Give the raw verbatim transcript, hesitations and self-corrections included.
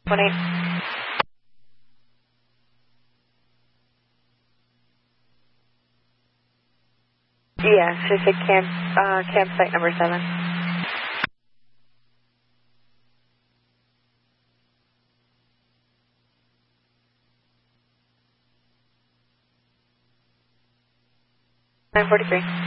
one eight. Yeah, she's at camp, uh, campsite number seven. nine forty-three.